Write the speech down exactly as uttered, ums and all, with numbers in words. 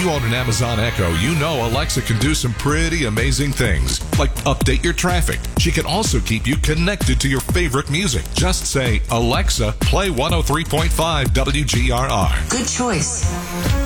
you own an Amazon Echo, you know Alexa can do some pretty amazing things, like update your traffic. She can also keep you connected to your favorite music. Just say, Alexa, play one oh three point five W G R R. Good choice.